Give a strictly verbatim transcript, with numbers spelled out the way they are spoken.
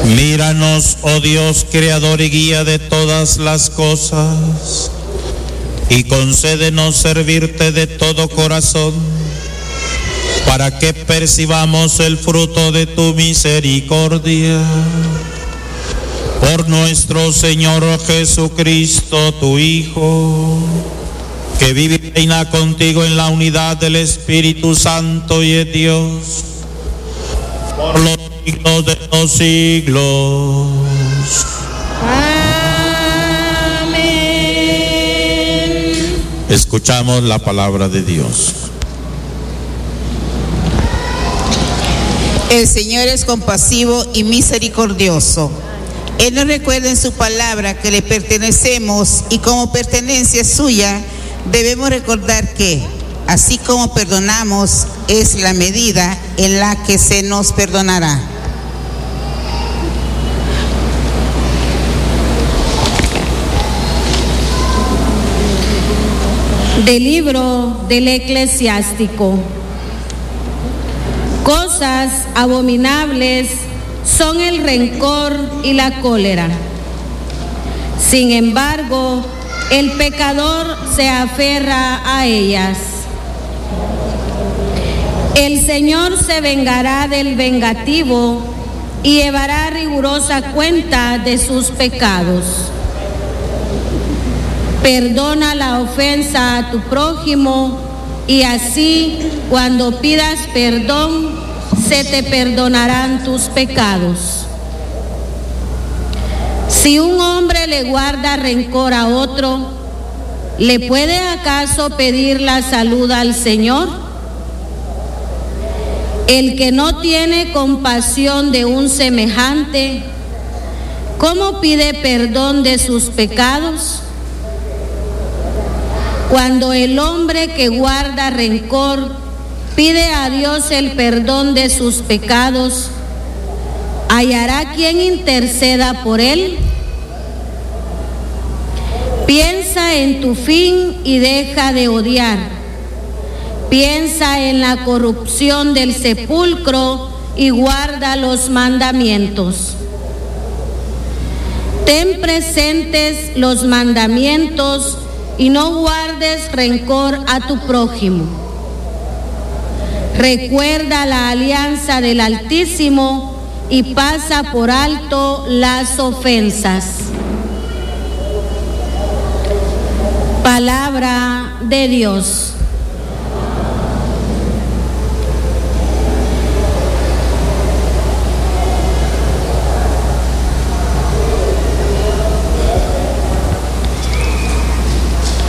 Míranos, oh Dios, creador y guía de todas las cosas, y concédenos servirte de todo corazón, para que percibamos el fruto de tu misericordia. Por nuestro Señor Jesucristo, tu Hijo, que vive y reina contigo en la unidad del Espíritu Santo y es Dios, por los siglos de los siglos. Amén. Escuchamos la palabra de Dios. El Señor es compasivo y misericordioso. Él nos recuerda en su palabra que le pertenecemos y como pertenencia suya debemos recordar que, así como perdonamos, es la medida en la que se nos perdonará. Del libro del Eclesiástico. Cosas abominables son el rencor y la cólera. Sin embargo, el pecador se aferra a ellas. El Señor se vengará del vengativo y llevará rigurosa cuenta de sus pecados. Perdona la ofensa a tu prójimo y así, cuando pidas perdón, se te perdonarán tus pecados. Si un hombre le guarda rencor a otro, ¿le puede acaso pedir la salud al Señor? El que no tiene compasión de un semejante, ¿cómo pide perdón de sus pecados? Cuando el hombre que guarda rencor pide a Dios el perdón de sus pecados, ¿hallará quien interceda por él? Piensa en tu fin y deja de odiar. Piensa en la corrupción del sepulcro y guarda los mandamientos. Ten presentes los mandamientos y no guardes rencor a tu prójimo. Recuerda la alianza del Altísimo y pasa por alto las ofensas. Palabra de Dios.